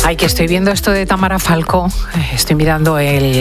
Ay, que estoy viendo esto de Tamara Falcó, estoy mirando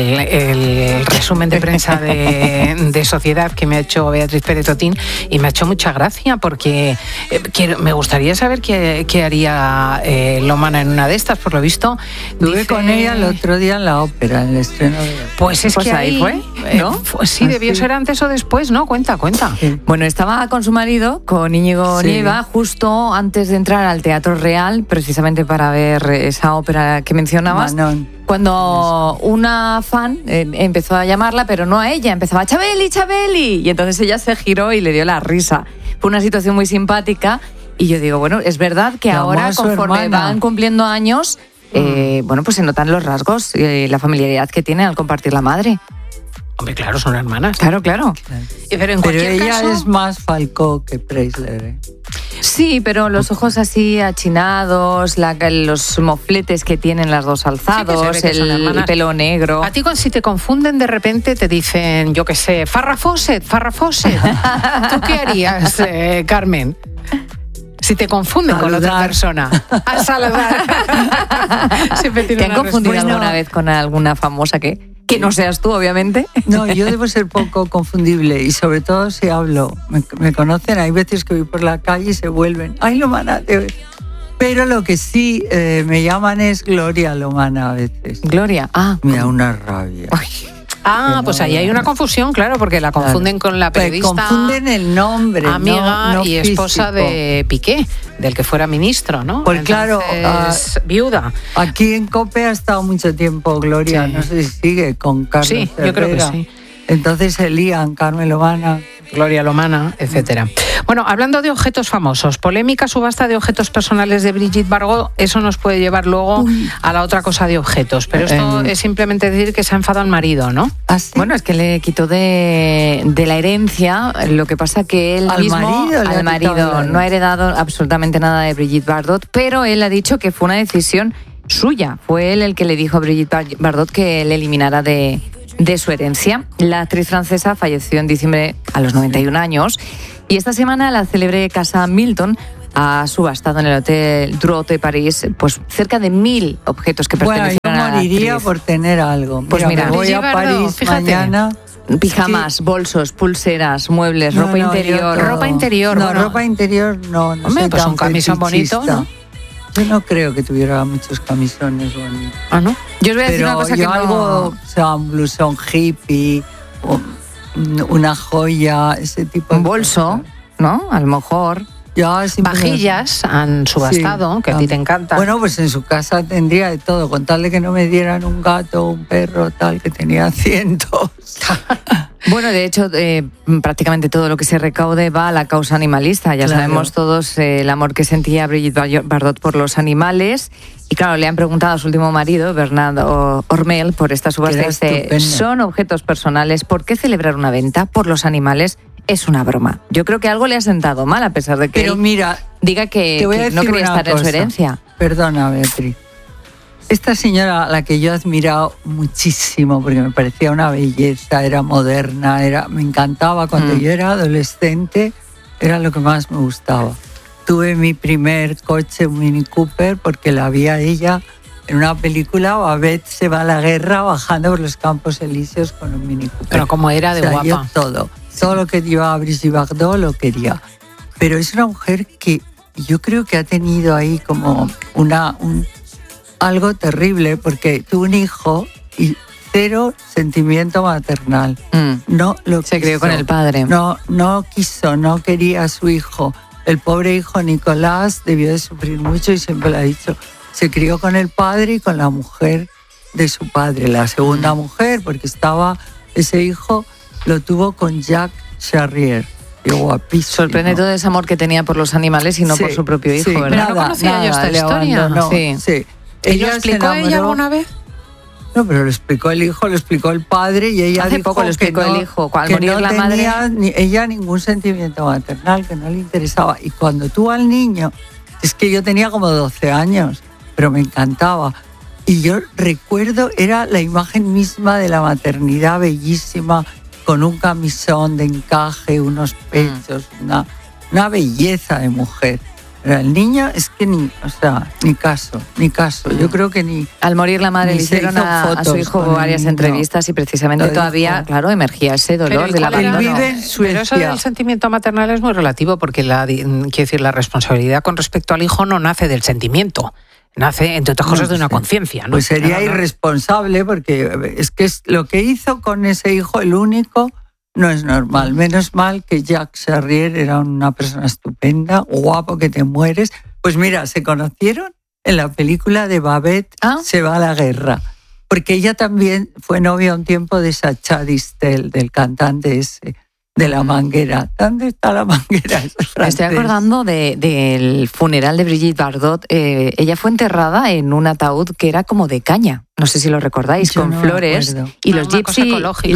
el resumen de prensa de Sociedad que me ha hecho Beatriz Pérez Otín y me ha hecho mucha gracia porque me gustaría saber qué haría Lomana en una de estas, por lo visto. Estuve con ella el otro día en la ópera, en el estreno de... Pues es que ahí fue, ¿no? Sí, debió ser antes o después, ¿no? Cuenta. Sí. Bueno, estaba con su marido, con Íñigo Nieva, justo antes de entrar al Teatro Real, precisamente para ver esa ópera que mencionabas. Manon. Cuando una fan empezó a llamarla, pero no a ella, empezaba Chabeli, Chabeli, y entonces ella se giró y le dio la risa. Fue una situación muy simpática y yo digo, bueno, es verdad que ahora conforme van cumpliendo años, bueno, pues se notan los rasgos, la familiaridad que tiene al compartir la madre. Hombre, claro, son hermanas. Claro. Pero en cualquier ella caso... es más Falcó que Preisler, ¿eh? Sí, pero los ojos así achinados, los mofletes que tienen las dos alzados, sí, el pelo negro. A ti, si te confunden de repente, te dicen, yo qué sé, Farrah Fawcett. ¿Tú qué harías, Carmen? Si te confunden con otra persona. A saludar. ¿Te han confundido alguna vez con alguna famosa que no seas tú, obviamente? No, yo debo ser poco confundible y sobre todo si hablo. Me conocen, hay veces que voy por la calle y se vuelven. ¡Ay, Lomana! Pero lo que sí me llaman es Gloria Lomana a veces. Gloria, Me da una rabia. Ay. Pues ahí hay una confusión, claro, porque la confunden con la periodista. Confunden el nombre, amiga no y esposa físico. de Piqué, del que fuera ministro, ¿no? Pues claro, viuda. Aquí en COPE ha estado mucho tiempo Gloria, no sé si sigue con Carlos Sí, Herrera. yo creo que sí. Entonces se lían, Carmen Lomana. Gloria Lomana, etcétera. Bueno, hablando de objetos famosos, polémica subasta de objetos personales de Brigitte Bardot, eso nos puede llevar luego a la otra cosa de objetos, pero esto es simplemente decir que se ha enfadado el marido, ¿no? ¿Ah, sí? Bueno, es que le quitó de la herencia, lo que pasa que él al mismo, marido no ha heredado absolutamente nada de Brigitte Bardot, pero él ha dicho que fue una decisión suya, fue él el que le dijo a Brigitte Bardot que le eliminara de su herencia. La actriz francesa falleció en diciembre a los 91 años y esta semana la célebre casa Milton ha subastado en el Hotel Drouot de París pues cerca de 1.000 objetos que pertenecían a la actriz. Yo moriría por tener algo. Pues mira, me voy a París mañana. Pijamas, bolsos, pulseras, muebles, ropa interior. Ropa interior. No, ropa interior no. Hombre, pues un camisón bonito, ¿no? Yo no creo que tuviera muchos camisones bonitos. Ah, ¿no? Yo os voy a decir una cosa que algo, o sea, un blusón hippie, una joya, ese tipo de un bolso, cosas. ¿no? A lo mejor. Vajillas han subastado, que a ti te encanta. Bueno, pues en su casa tendría de todo, con tal de que no me dieran un gato, un perro, tal, que tenía cientos. Bueno, de hecho, prácticamente todo lo que se recaude va a la causa animalista. Ya sabemos todos el amor que sentía Brigitte Bardot por los animales. Y claro, le han preguntado a su último marido, Bernard Hormel, por esta subasta. Dice, son objetos personales, ¿por qué celebrar una venta por los animales? Es una broma. Yo creo que algo le ha sentado mal, a pesar de que Pero mira, diga que no quería estar en su herencia. Perdona, Beatriz. Esta señora, a la que yo he admirado muchísimo, porque me parecía una belleza, era moderna, me encantaba. Cuando yo era adolescente, era lo que más me gustaba. Tuve mi primer coche, un Mini Cooper, porque la vi a ella en una película, Babette se va a la guerra bajando por los Campos Elíseos con un Mini Cooper. Pero como era de guapa. Yo todo lo que llevaba Brigitte Bardot lo quería. Pero es una mujer que yo creo que ha tenido ahí como algo terrible, porque tuvo un hijo y cero sentimiento maternal. No lo Se quiso. crió con el padre. No quiso, no quería a su hijo. El pobre hijo Nicolás debió de sufrir mucho y siempre lo ha dicho. Se crió con el padre y con la mujer de su padre, la segunda mujer, porque ese hijo lo tuvo con Jacques Charrier. Guapísimo. Sorprende todo ese amor que tenía por los animales y no por su propio hijo, ¿verdad? No conocía yo esta historia. Sí. ¿Y lo explicó ella alguna vez? No, pero lo explicó el hijo, lo explicó el padre y ella Hace poco lo explicó el hijo. Al morir la madre, ella ningún sentimiento maternal, que no le interesaba. Y cuando tuvo al niño, es que yo tenía como 12 años, pero me encantaba. Y yo recuerdo, era la imagen misma de la maternidad bellísima, con un camisón de encaje, unos pechos, una belleza de mujer. Era el niño, es que ni caso. Yo creo que ni... Al morir la madre le hicieron a su hijo varias entrevistas y precisamente todavía, claro, emergía ese dolor del abandono. Pero eso del sentimiento maternal es muy relativo porque quiero decir, la responsabilidad con respecto al hijo no nace del sentimiento. Nace, entre otras cosas, de una conciencia, ¿no? Pues sería irresponsable porque es que lo que hizo con ese hijo, el único, no es normal. Menos mal que Jacques Charrier era una persona estupenda, guapo que te mueres. Pues mira, se conocieron en la película de Babette, Se va a la guerra. Porque ella también fue novia un tiempo de Sacha Distel, del cantante ese, de La Manguera. ¿Dónde está La Manguera? Me estoy acordando del funeral de Brigitte Bardot. Ella fue enterrada en un ataúd que era como de caña. No sé si lo recordáis, con flores. Y los Gypsy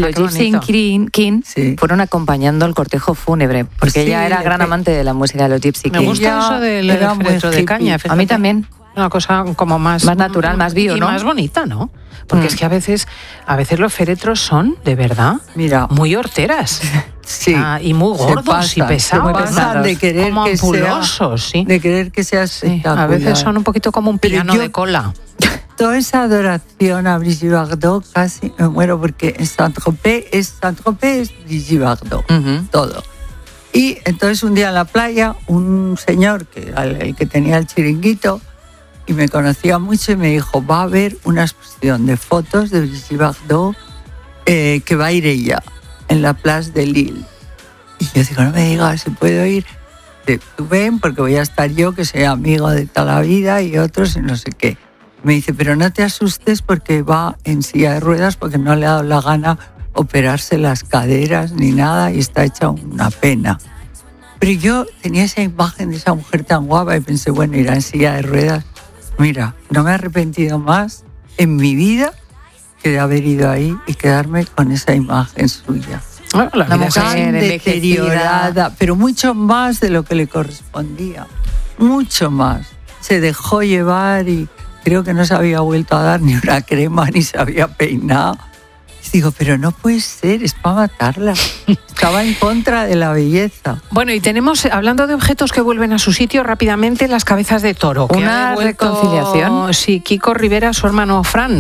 King fueron acompañando el cortejo fúnebre, porque ella era gran amante de la música de los Gypsy King. Me gusta eso del féretro de caña. A mí también. Una cosa como más natural, más bio, ¿no? Y más bonita, ¿no? Porque es que a veces los féretros son, de verdad, muy horteras. Sí. Y muy gordos y pesados. De querer como que ampulosos, sí. De querer que sea espectacular. A veces son un poquito como un piano de cola. Toda esa adoración a Brigitte Bardot casi me muero porque en Saint-Tropez es Brigitte Bardot, todo. Y entonces un día en la playa, un señor, que era el que tenía el chiringuito, y me conocía mucho y me dijo, va a haber una exposición de fotos de Brigitte Bardot que va a ir ella en la Place de Lille. Y yo digo, no me digas, ¿se puede ir? Tú ven, porque voy a estar yo, que soy amigo de toda la vida, y otros y no sé qué. Me dice, pero no te asustes porque va en silla de ruedas porque no le ha dado la gana operarse las caderas ni nada y está hecha una pena. Pero yo tenía esa imagen de esa mujer tan guapa y pensé, bueno, irá en silla de ruedas. Mira, no me he arrepentido más en mi vida que de haber ido ahí y quedarme con esa imagen suya. Bueno, la vida tan deteriorada, pero mucho más de lo que le correspondía. Mucho más. Se dejó llevar y creo que no se había vuelto a dar ni una crema ni se había peinado. Y digo, pero no puede ser, es para matarla. Estaba en contra de la belleza. Bueno, y tenemos, hablando de objetos que vuelven a su sitio rápidamente, las cabezas de toro. Una reconciliación. Sí, Kiko Rivera, su hermano Fran.